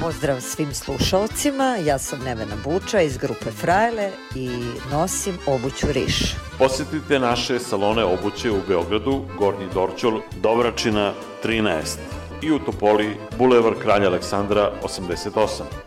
Pozdrav svim slušalcima, ja sam Nevena Buča iz grupe Frajle i nosim obuću Riš. Posjetite naše salone obuće u Beogradu, Gornji Dorćol, Dovračina 13 i u Topoli, Bulevar Kralja Aleksandra 88.